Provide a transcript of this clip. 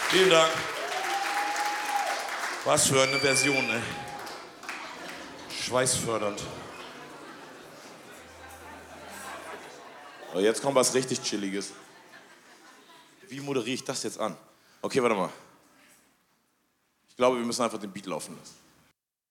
Vielen Dank. Was für eine Version, ey. Schweißfördernd. Aber jetzt kommt was richtig Chilliges. Wie moderiere ich das jetzt an? Okay, warte mal. Ich glaube, wir müssen einfach den Beat laufen lassen.